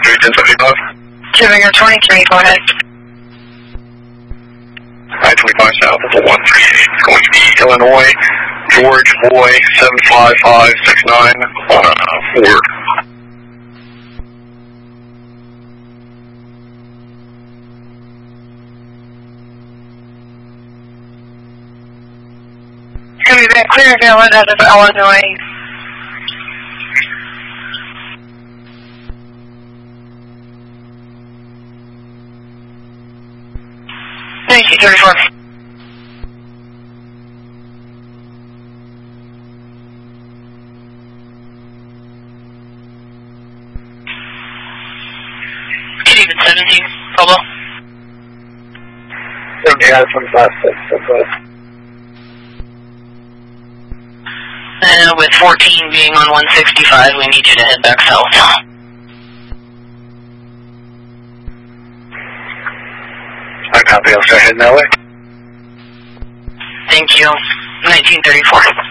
1075. Jupiter 23, go ahead. I-25 south of 138, going to be Illinois, George Boy 75569, Ford. It's going to be that Clearville out of Illinois. $1934. Good evening, 17, Pablo. Yeah, 25. With 14 being on 165, we need you to head back south. I copy, I'll start heading that way. Thank you. 1934.